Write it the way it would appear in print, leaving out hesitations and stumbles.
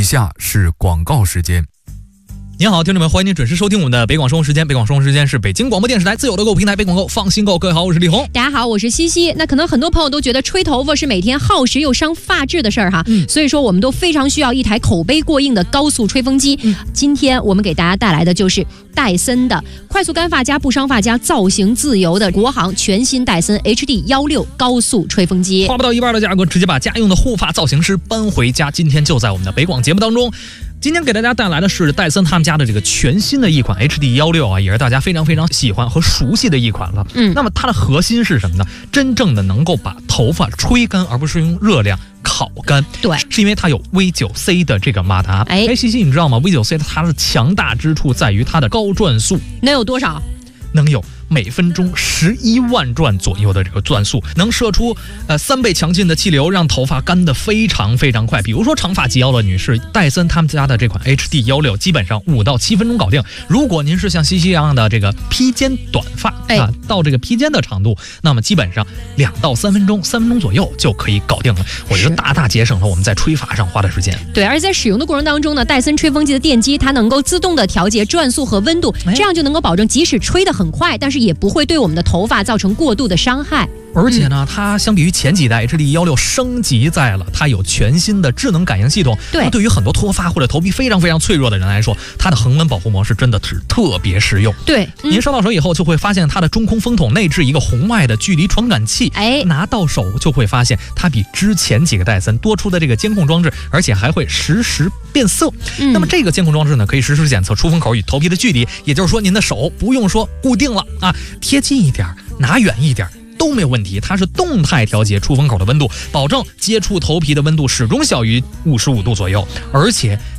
以下是广告时间。 您好，听众们，欢迎您准时收听我们的北广生活时间。北广生活时间是北京广播电视台自有的购物平台北广购，放心购。各位好，我是李红。 大家好，我是西西。那可能很多朋友都觉得吹头发是每天耗时又伤发质的事儿哈，所以说我们都非常需要一台口碑过硬的高速吹风机。今天我们给大家带来的就是戴森的快速干发加不伤发加造型自由的国行全新戴森 HD16 高速吹风机， 花不到一半的价格，直接把家用的护发造型师搬回家。今天就在我们的北广节目当中。今天给大家带来的是戴森他们家的这个全新的一款 HD16 啊，也是大家非常非常喜欢和熟悉的一款了。那么它的核心是什么呢？真正的能够把头发吹干，而不是用热量烤干。 对， 是因为它有 V9C 的这个马达。西西你知道吗？ V9C 它的强大之处在于它的高转速， 能有多少？ 能有每分钟11万转左右的这个转速，能射出3倍强劲的气流，让头发干得非常非常快。比如说长发及腰的女士，戴森他们家的这款 HD16 基本上5到7分钟搞定。如果您是像西西一样的这个披肩短发到这个披肩的长度，那么基本上2到3分钟，3分钟左右就可以搞定了。我觉得大大节省了我们在吹发上花的时间。 对，而且在使用的过程当中呢，戴森吹风机的电机它能够自动的调节转速和温度，这样就能够保证即使吹得很快，但是也不会对我们的头发造成过度的伤害。 而且呢，它相比于前几代 HD16 升级在了它有全新的智能感应系统。对于很多脱发或者头皮非常非常脆弱的人来说，它的恒温保护模式真的是特别实用。 对， 您收到手以后就会发现它的中空风筒内置一个红外的距离传感器，拿到手就会发现它比之前几个戴森多出的这个监控装置，而且还会实时变色。那么这个监控装置呢，可以实时检测出风口与头皮的距离，也就是说您的手不用说固定了啊，贴近一点拿远一点都没有问题。它是动态调节出风口的温度，保证接触头皮的温度始终小于55度左右，而且